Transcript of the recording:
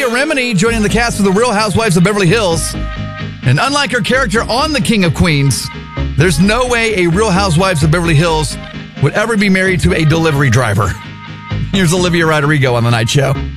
Leah Remini joining the cast of The Real Housewives of Beverly Hills. And unlike her character on The King of Queens, there's no way a Real Housewives of Beverly Hills would ever be married to a delivery driver. Here's Olivia Rodrigo on The Night Show.